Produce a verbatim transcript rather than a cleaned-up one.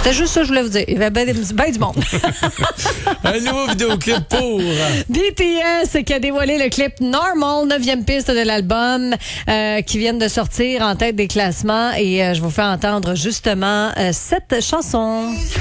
C'était juste ça que je voulais vous dire. Il y avait bien, bien du monde. Un nouveau vidéoclip pour... B T S qui a dévoilé le clip Normal, neuvième piste de l'album, euh, qui viennent de sortir en tête des classements. Et euh, je vous fais entendre justement euh, cette chanson.